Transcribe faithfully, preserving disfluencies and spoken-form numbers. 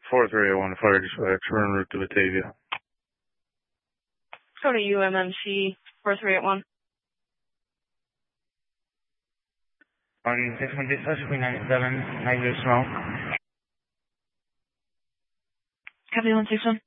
four three eight one, fire dispatch, we're en route to Batavia. Go to U M M C four three eight one. On six one dispatch, three ninety-seven, negative smoke. Copy one six one.